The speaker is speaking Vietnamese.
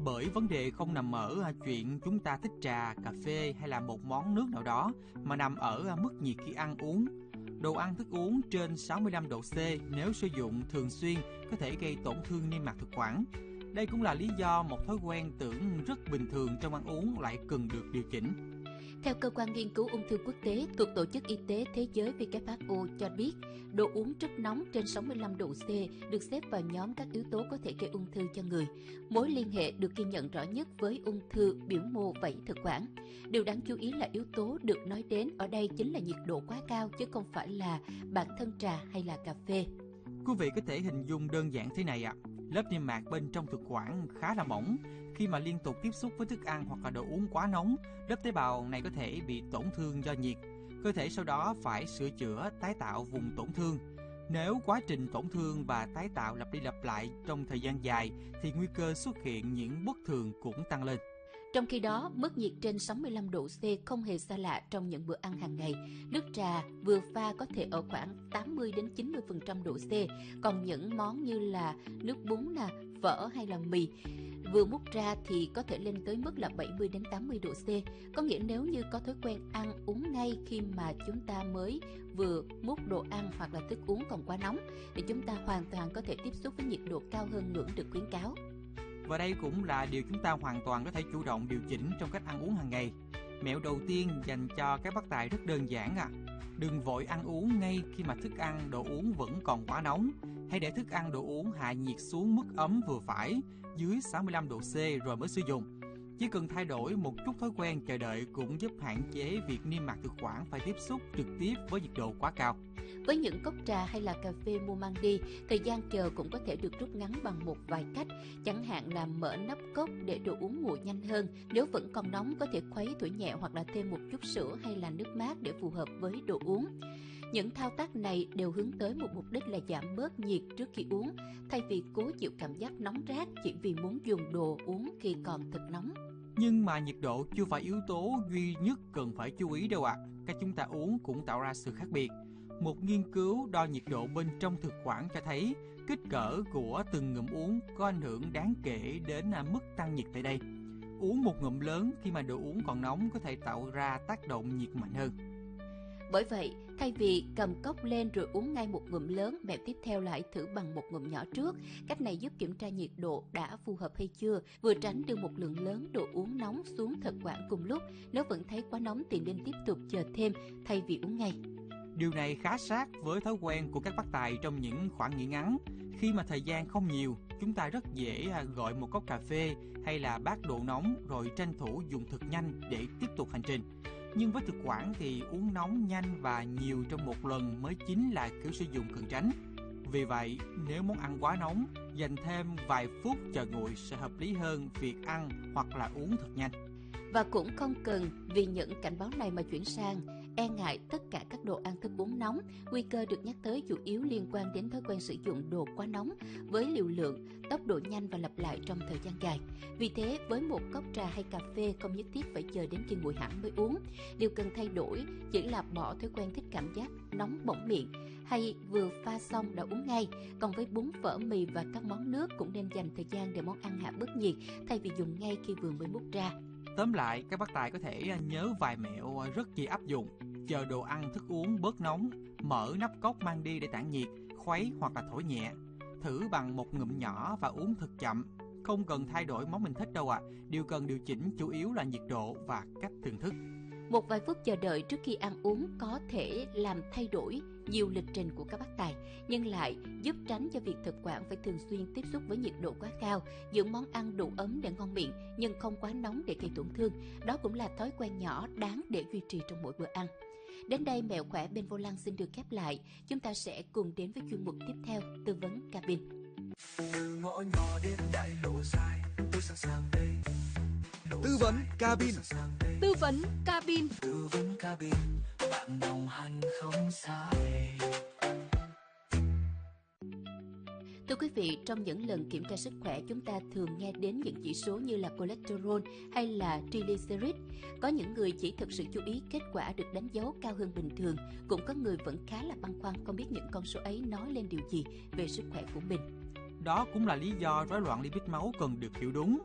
Bởi vấn đề không nằm ở chuyện chúng ta thích trà, cà phê hay là một món nước nào đó, mà nằm ở mức nhiệt khi ăn uống. Đồ ăn thức uống trên 65 độ C nếu sử dụng thường xuyên có thể gây tổn thương niêm mạc thực quản. Đây cũng là lý do một thói quen tưởng rất bình thường trong ăn uống lại cần được điều chỉnh. Theo Cơ quan Nghiên cứu Ung thư Quốc tế thuộc Tổ chức Y tế Thế giới WHO cho biết, đồ uống rất nóng trên 65 độ C được xếp vào nhóm các yếu tố có thể gây ung thư cho người. Mối liên hệ được ghi nhận rõ nhất với ung thư biểu mô vảy thực quản. Điều đáng chú ý là yếu tố được nói đến ở đây chính là nhiệt độ quá cao chứ không phải là bản thân trà hay là cà phê. Quý vị có thể hình dung đơn giản thế này ạ. Lớp niêm mạc bên trong thực quản khá là mỏng. Khi mà liên tục tiếp xúc với thức ăn hoặc là đồ uống quá nóng, lớp tế bào này có thể bị tổn thương do nhiệt. Cơ thể sau đó phải sửa chữa, tái tạo vùng tổn thương. Nếu quá trình tổn thương và tái tạo lặp đi lặp lại trong thời gian dài, thì nguy cơ xuất hiện những bất thường cũng tăng lên. Trong khi đó, mức nhiệt trên 65 độ C không hề xa lạ trong những bữa ăn hàng ngày. Nước trà vừa pha có thể ở khoảng 80 đến 90% độ C, còn những món như là nước bún, phở hay là mì vừa múc ra thì có thể lên tới mức là 70 đến 80 độ C. Có nghĩa nếu như có thói quen ăn uống ngay khi mà chúng ta mới vừa múc đồ ăn hoặc là thức uống còn quá nóng, thì chúng ta hoàn toàn có thể tiếp xúc với nhiệt độ cao hơn ngưỡng được khuyến cáo. Và đây cũng là điều chúng ta hoàn toàn có thể chủ động điều chỉnh trong cách ăn uống hàng ngày. Mẹo đầu tiên dành cho các bác tài rất đơn giản Đừng vội ăn uống ngay khi mà thức ăn, đồ uống vẫn còn quá nóng. Hãy để thức ăn, đồ uống hạ nhiệt xuống mức ấm vừa phải, dưới 65 độ C rồi mới sử dụng. Chỉ cần thay đổi một chút thói quen chờ đợi cũng giúp hạn chế việc niêm mạc thực quản phải tiếp xúc trực tiếp với nhiệt độ quá cao. Với những cốc trà hay là cà phê mua mang đi, thời gian chờ cũng có thể được rút ngắn bằng một vài cách, chẳng hạn là mở nắp cốc để đồ uống nguội nhanh hơn. Nếu vẫn còn nóng có thể khuấy thổi nhẹ hoặc là thêm một chút sữa hay là nước mát để phù hợp với đồ uống. Những thao tác này đều hướng tới một mục đích là giảm bớt nhiệt trước khi uống, thay vì cố chịu cảm giác nóng rát chỉ vì muốn dùng đồ uống khi còn thật nóng. Nhưng mà nhiệt độ chưa phải yếu tố duy nhất cần phải chú ý đâu Cách chúng ta uống cũng tạo ra sự khác biệt. Một nghiên cứu đo nhiệt độ bên trong thực quản cho thấy kích cỡ của từng ngụm uống có ảnh hưởng đáng kể đến mức tăng nhiệt tại đây. Uống một ngụm lớn khi mà đồ uống còn nóng có thể tạo ra tác động nhiệt mạnh hơn. Bởi vậy, thay vì cầm cốc lên rồi uống ngay một ngụm lớn, mẹo tiếp theo là hãy thử bằng một ngụm nhỏ trước. Cách này giúp kiểm tra nhiệt độ đã phù hợp hay chưa, vừa tránh đưa một lượng lớn đồ uống nóng xuống thực quản cùng lúc. Nếu vẫn thấy quá nóng thì nên tiếp tục chờ thêm thay vì uống ngay. Điều này khá sát với thói quen của các bác tài trong những khoảng nghỉ ngắn. Khi mà thời gian không nhiều, chúng ta rất dễ gọi một cốc cà phê hay là bát đồ nóng rồi tranh thủ dùng thực nhanh để tiếp tục hành trình. Nhưng với thực quản thì uống nóng nhanh và nhiều trong một lần mới chính là kiểu sử dụng cần tránh. Vì vậy, nếu món ăn quá nóng, dành thêm vài phút chờ nguội sẽ hợp lý hơn việc ăn hoặc là uống thật nhanh. Và cũng không cần vì những cảnh báo này mà chuyển sang e ngại tất cả các đồ ăn thức uống nóng. Nguy cơ được nhắc tới chủ yếu liên quan đến thói quen sử dụng đồ quá nóng với liều lượng, tốc độ nhanh và lặp lại trong thời gian dài. Vì thế, với một cốc trà hay cà phê không nhất thiết phải chờ đến khi nguội hẳn mới uống. Điều cần thay đổi chỉ là bỏ thói quen thích cảm giác nóng bỏng miệng hay vừa pha xong đã uống ngay. Còn với bún, phở, mì và các món nước cũng nên dành thời gian để món ăn hạ bớt nhiệt thay vì dùng ngay khi vừa mới múc ra. Tóm lại, các bác tài có thể nhớ vài mẹo rất dễ áp dụng. Chờ đồ ăn thức uống bớt nóng, mở nắp cốc mang đi để tản nhiệt, khuấy hoặc là thổi nhẹ. Thử bằng một ngụm nhỏ và uống thật chậm. Không cần thay đổi món mình thích đâu Điều cần điều chỉnh chủ yếu là nhiệt độ và cách thưởng thức. Một vài phút chờ đợi trước khi ăn uống có thể làm thay đổi nhiều lịch trình của các bác tài, nhưng lại giúp tránh cho việc thực quản phải thường xuyên tiếp xúc với nhiệt độ quá cao, giữ món ăn đủ ấm để ngon miệng nhưng không quá nóng để gây tổn thương. Đó cũng là thói quen nhỏ đáng để duy trì trong mỗi bữa ăn. Đến đây Mẹo Khỏe bên vô lăng xin được khép lại. Chúng ta sẽ cùng đến với chuyên mục tiếp theo, tư vấn cabin. Từ ngõ nhỏ đến đại lộ dài, tôi sẵn sàng đây. Tư vấn cabin. Tư vấn cabin. Tư vấn cabin, bạn đồng hành không sai. Thưa quý vị, trong những lần kiểm tra sức khỏe, chúng ta thường nghe đến những chỉ số như là cholesterol hay là triglycerid. Có những người chỉ thực sự chú ý kết quả được đánh dấu cao hơn bình thường, cũng có người vẫn khá là băn khoăn không biết những con số ấy nói lên điều gì về sức khỏe của mình. Đó cũng là lý do rối loạn lipid máu cần được hiểu đúng.